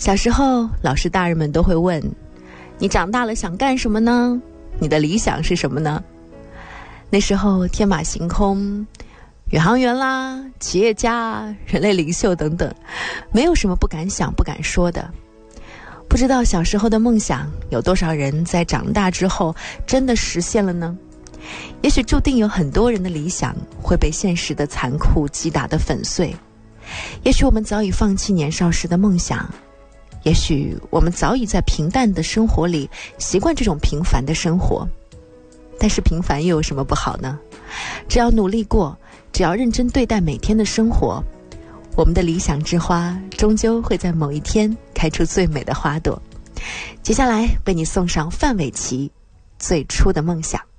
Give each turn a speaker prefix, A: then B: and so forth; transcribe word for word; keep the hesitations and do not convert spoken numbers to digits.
A: 小时候，老师大人们都会问，你长大了想干什么呢？你的理想是什么呢？那时候天马行空，宇航员啦，企业家，人类领袖等等，没有什么不敢想不敢说的。不知道小时候的梦想有多少人在长大之后真的实现了呢？也许注定有很多人的理想会被现实的残酷击打得粉碎。也许我们早已放弃年少时的梦想，也许我们早已在平淡的生活里习惯这种平凡的生活。但是平凡又有什么不好呢？只要努力过，只要认真对待每天的生活，我们的理想之花终究会在某一天开出最美的花朵。接下来为你送上范玮琪最初的梦想。